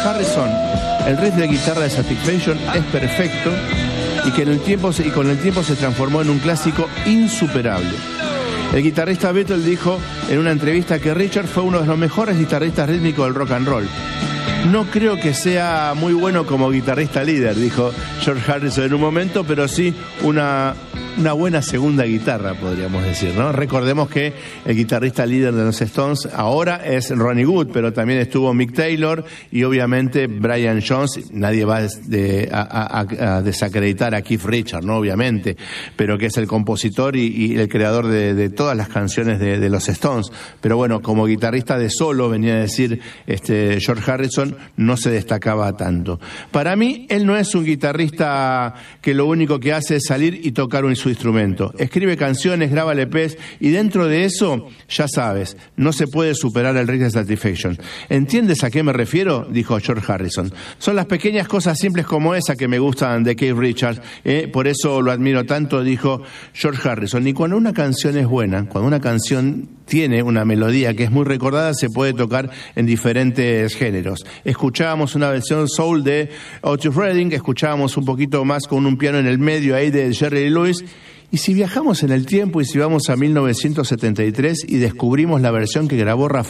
Harrison, el riff de guitarra de Satisfaction es perfecto y que con el tiempo se transformó en un clásico insuperable. El guitarrista Beatle dijo en una entrevista que Richard fue uno de los mejores guitarristas rítmicos del rock and roll. No creo que sea muy bueno como guitarrista líder, dijo George Harrison en un momento, pero sí una buena segunda guitarra, podríamos decir, ¿no? Recordemos que el guitarrista líder de los Stones ahora es Ronnie Wood, pero también estuvo Mick Taylor y obviamente Brian Jones. Nadie va a desacreditar a Keith Richards, ¿no? Obviamente, pero que es el compositor y el creador de todas las canciones de los Stones. Pero bueno, como guitarrista de solo, venía a decir George Harrison, no se destacaba tanto. Para mí, él no es un guitarrista que lo único que hace es salir y tocar su instrumento. Escribe canciones, graba LPs y dentro de eso, ya sabes, no se puede superar el riff de Satisfaction. ¿Entiendes a qué me refiero?, dijo George Harrison. Son las pequeñas cosas simples como esa que me gustan de Keith Richards, por eso lo admiro tanto, dijo George Harrison. Y cuando una canción es buena, cuando una canción tiene una melodía que es muy recordada, se puede tocar en diferentes géneros. Escuchábamos una versión soul de Otis Redding, escuchábamos un poquito más con un piano en el medio ahí de Jerry Lee Lewis. Y si viajamos en el tiempo y si vamos a 1973 y descubrimos la versión que grabó Rafael